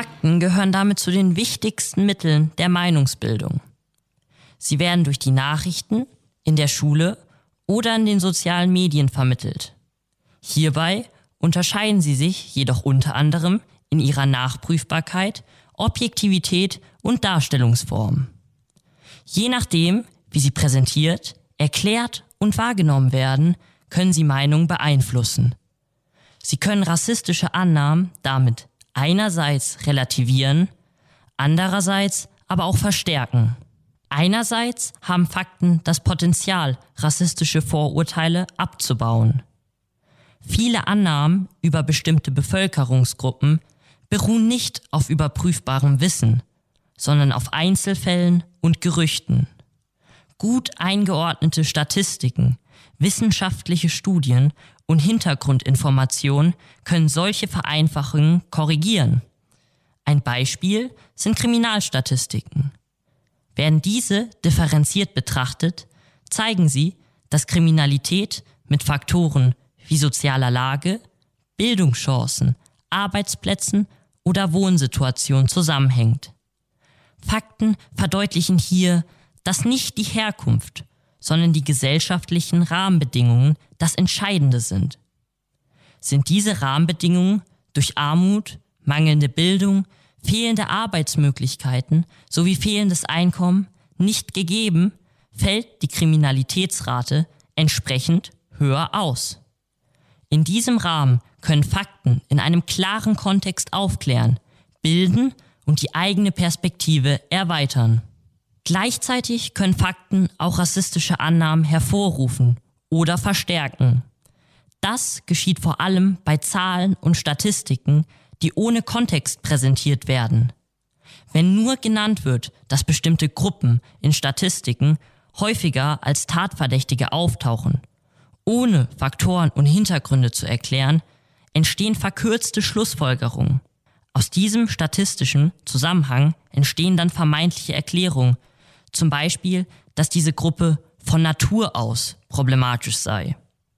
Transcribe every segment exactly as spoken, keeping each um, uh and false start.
Fakten gehören damit zu den wichtigsten Mitteln der Meinungsbildung. Sie werden durch die Nachrichten, in der Schule oder in den sozialen Medien vermittelt. Hierbei unterscheiden sie sich jedoch unter anderem in ihrer Nachprüfbarkeit, Objektivität und Darstellungsform. Je nachdem, wie sie präsentiert, erklärt und wahrgenommen werden, können sie Meinungen beeinflussen. Sie können rassistische Annahmen damit einerseits relativieren, andererseits aber auch verstärken. Einerseits haben Fakten das Potenzial, rassistische Vorurteile abzubauen. Viele Annahmen über bestimmte Bevölkerungsgruppen beruhen nicht auf überprüfbarem Wissen, sondern auf Einzelfällen und Gerüchten. Gut eingeordnete Statistiken, wissenschaftliche Studien und Hintergrundinformationen können solche Vereinfachungen korrigieren. Ein Beispiel sind Kriminalstatistiken. Werden diese differenziert betrachtet, zeigen sie, dass Kriminalität mit Faktoren wie sozialer Lage, Bildungschancen, Arbeitsplätzen oder Wohnsituation zusammenhängt. Fakten verdeutlichen hier, dass nicht die Herkunft, sondern die gesellschaftlichen Rahmenbedingungen das Entscheidende sind. Sind diese Rahmenbedingungen durch Armut, mangelnde Bildung, fehlende Arbeitsmöglichkeiten sowie fehlendes Einkommen nicht gegeben, fällt die Kriminalitätsrate entsprechend höher aus. In diesem Rahmen können Fakten in einem klaren Kontext aufklären, bilden und die eigene Perspektive erweitern. Gleichzeitig können Fakten auch rassistische Annahmen hervorrufen oder verstärken. Das geschieht vor allem bei Zahlen und Statistiken, die ohne Kontext präsentiert werden. Wenn nur genannt wird, dass bestimmte Gruppen in Statistiken häufiger als Tatverdächtige auftauchen, ohne Faktoren und Hintergründe zu erklären, entstehen verkürzte Schlussfolgerungen. Aus diesem statistischen Zusammenhang entstehen dann vermeintliche Erklärungen, zum Beispiel, dass diese Gruppe von Natur aus problematisch sei.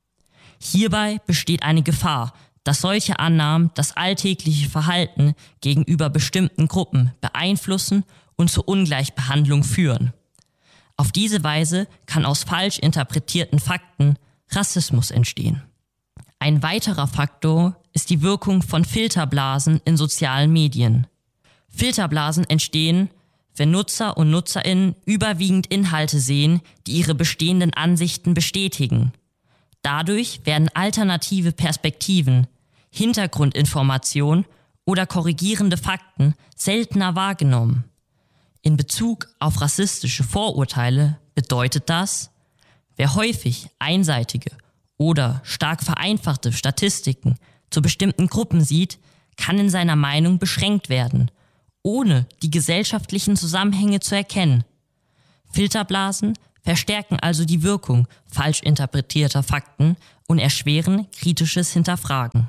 Hierbei besteht eine Gefahr, dass solche Annahmen das alltägliche Verhalten gegenüber bestimmten Gruppen beeinflussen und zur Ungleichbehandlung führen. Auf diese Weise kann aus falsch interpretierten Fakten Rassismus entstehen. Ein weiterer Faktor ist die Wirkung von Filterblasen in sozialen Medien. Filterblasen entstehen, wenn Nutzer und NutzerInnen überwiegend Inhalte sehen, die ihre bestehenden Ansichten bestätigen. Dadurch werden alternative Perspektiven, Hintergrundinformationen oder korrigierende Fakten seltener wahrgenommen. In Bezug auf rassistische Vorurteile bedeutet das, wer häufig einseitige oder stark vereinfachte Statistiken zu bestimmten Gruppen sieht, kann in seiner Meinung beschränkt werden, ohne die gesellschaftlichen Zusammenhänge zu erkennen. Filterblasen verstärken also die Wirkung falsch interpretierter Fakten und erschweren kritisches Hinterfragen.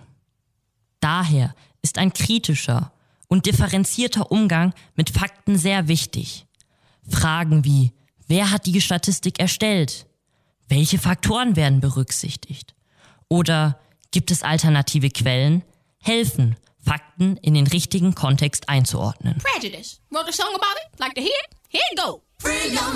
Daher ist ein kritischer und differenzierter Umgang mit Fakten sehr wichtig. Fragen wie: Wer hat die Statistik erstellt? Welche Faktoren werden berücksichtigt? Oder gibt es alternative Quellen? Helfen, Fakten in den richtigen Kontext einzuordnen. Prejudice. Wrote a song about it? Like to hear it? Here it go. Free your